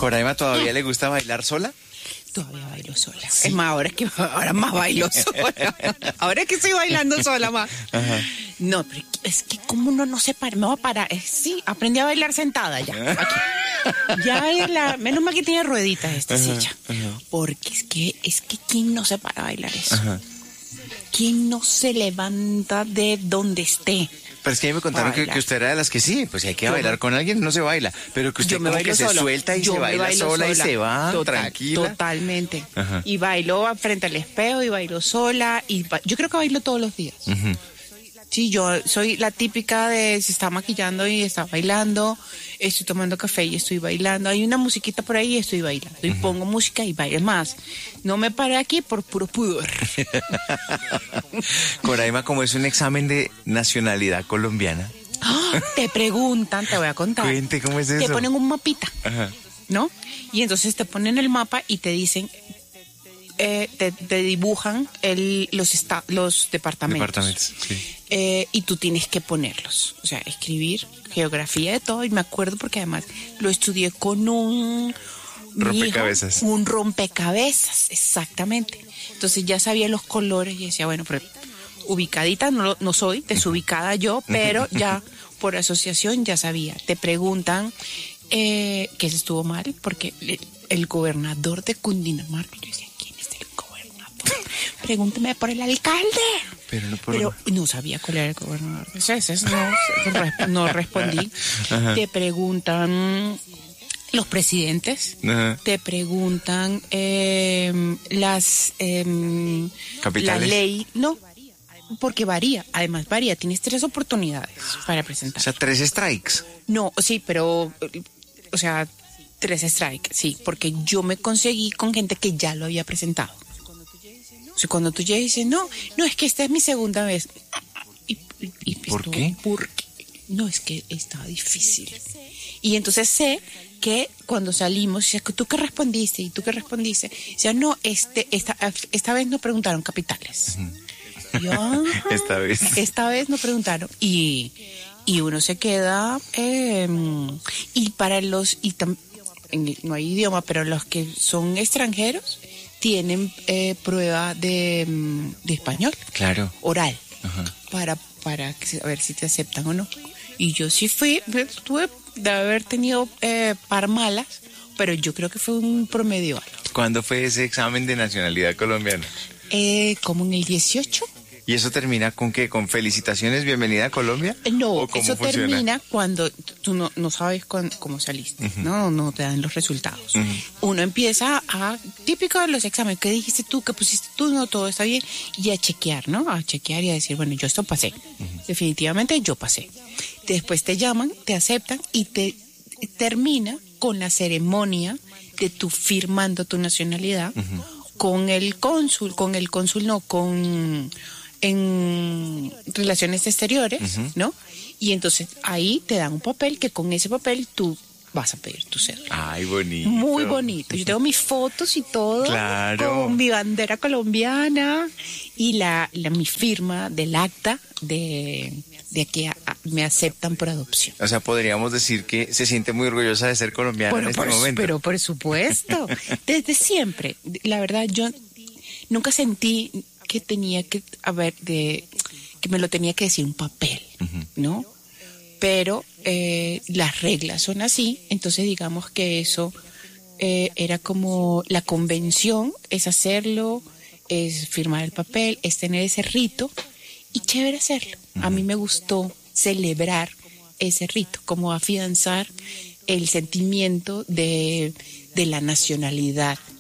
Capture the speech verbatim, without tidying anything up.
¿Coraima todavía le gusta bailar sola? Todavía bailo sola. Sí. Es más, ahora es que ahora más bailo sola. Ahora es que estoy bailando sola más. Ajá. No, pero es que como uno no se para, me va a parar. Es, sí, aprendí a bailar sentada ya. Aquí. Ya es la, menos mal que tiene rueditas esta ajá, silla. Ajá. Porque es que, es que ¿quién no se para a bailar eso? Ajá. ¿Quién no se levanta de donde esté? Pero es que a mí me contaron que, que usted era de las que sí, pues si hay que yo bailar con alguien, no se baila. Pero que usted como que se solo. suelta y yo se baila sola, sola y se va, total, tranquila. Totalmente. Ajá. Y bailo frente al espejo y bailo sola. Y ba- yo creo que bailo todos los días. Uh-huh. Sí, yo soy la típica de se está maquillando y está bailando, estoy tomando café y estoy bailando, hay una musiquita por ahí y estoy bailando, y uh-huh. pongo música y bailo más. No me paré aquí por puro pudor. Coraima, ¿cómo es un examen de nacionalidad colombiana? ¡Oh! Te preguntan, te voy a contar. Cuente, ¿cómo es eso? Te ponen un mapita, ajá. ¿no? Y entonces te ponen el mapa y te dicen... Eh, te, te dibujan el, los, esta, los departamentos, departamentos sí. eh, y tú tienes que ponerlos, o sea, escribir geografía de todo, y me acuerdo porque además lo estudié con un rompecabezas, hijo, un rompecabezas, exactamente. Entonces ya sabía los colores y decía, bueno, pero ubicadita no, no soy, desubicada yo, pero ya por asociación ya sabía. Te preguntan eh, que se estuvo mal porque el, el gobernador de Cundinamarca, yo decía, pregúnteme por el alcalde. Pero no, por Pero no sabía cuál era el gobernador. Eso, eso, eso no, no respondí. Ajá. Te preguntan los presidentes. Ajá. Te preguntan eh, las eh, capitales. La ley. No, porque varía. Además varía. Tienes tres oportunidades para presentar. O sea, tres strikes. No, sí, pero o sea, tres strikes, sí, porque yo me conseguí con gente que ya lo había presentado. O sea, cuando tú ya dices, no, no, es que esta es mi segunda vez. Y, y, y ¿Por esto, qué? Porque, no, es que estaba difícil. Y entonces sé que cuando salimos, o sea, ¿tú qué respondiste? ¿Y tú qué respondiste? O sea, no, este, esta, esta vez no preguntaron capitales. Uh-huh. Yo, esta vez. Esta vez no preguntaron. Y, y uno se queda, eh, y para los, y tam, no hay idioma, pero los que son extranjeros, tienen eh, prueba de, de español. Claro. Oral. Ajá. Para, para a ver si te aceptan o no. Y yo sí fui, tuve de haber tenido eh, par malas, pero yo creo que fue un promedio alto. ¿Cuándo fue ese examen de nacionalidad colombiana? Eh, como en el dieciocho. ¿Y eso termina con qué? ¿Con felicitaciones, bienvenida a Colombia? No, eso funciona? Termina cuando tú no, no sabes cuándo, cómo saliste, uh-huh. ¿no? No te dan los resultados. Uh-huh. Uno empieza a, típico de los exámenes, ¿qué dijiste tú? ¿Qué pusiste tú? No, todo está bien. Y a chequear, ¿no? A chequear y a decir, bueno, yo esto pasé. Uh-huh. Definitivamente yo pasé. Después te llaman, te aceptan y te termina con la ceremonia de tú firmando tu nacionalidad uh-huh. con el cónsul, con el cónsul no, con... en relaciones exteriores, uh-huh. ¿no? Y entonces ahí te dan un papel que con ese papel tú vas a pedir tu cédula. Ay, bonito. Muy bonito. Yo tengo mis fotos y todo. Claro. Con mi bandera colombiana y la, la mi firma del acta de, de que a, a, me aceptan por adopción. O sea, podríamos decir que se siente muy orgullosa de ser colombiana bueno, en este por, momento. Pero por supuesto. Desde siempre. La verdad, yo nunca sentí que tenía que haber de que me lo tenía que decir un papel, uh-huh. ¿no? Pero eh, las reglas son así, entonces digamos que eso eh, era como la convención, es hacerlo, es firmar el papel, es tener ese rito y chévere hacerlo. Uh-huh. A mí me gustó celebrar ese rito, como afianzar el sentimiento de, de la nacionalidad